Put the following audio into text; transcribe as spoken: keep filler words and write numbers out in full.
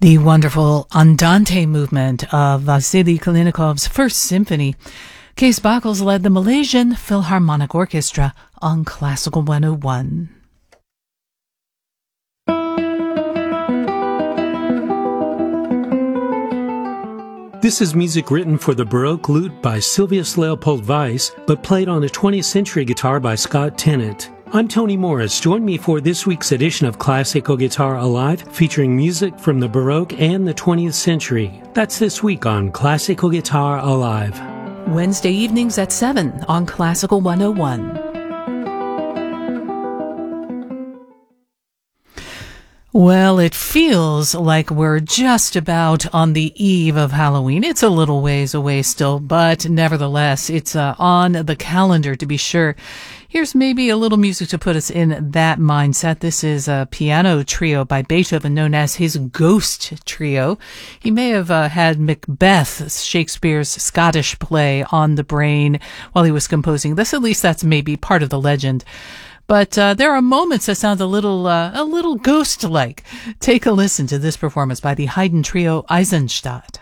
The wonderful Andante movement of Vasily Kalinikov's First Symphony. Cees Bakkels led the Malaysian Philharmonic Orchestra on Classical one oh one. This is music written for the Baroque lute by Sylvius Leopold Weiss, but played on a twentieth century guitar by Scott Tennant. I'm Tony Morris. Join me for this week's edition of Classical Guitar Alive, featuring music from the Baroque and the twentieth century. That's this week on Classical Guitar Alive. Wednesday evenings at seven on Classical one oh one. Well, it feels like we're just about on the eve of Halloween. It's a little ways away still, but nevertheless, it's uh, on the calendar to be sure. Here's maybe a little music to put us in that mindset. This is a piano trio by Beethoven known as his Ghost Trio. He may have uh, had Macbeth, Shakespeare's Scottish play, on the brain while he was composing this. At least that's maybe part of the legend. But uh, there are moments that sound a little uh, a little ghost-like. Take a listen to this performance by the Haydn Trio Eisenstadt.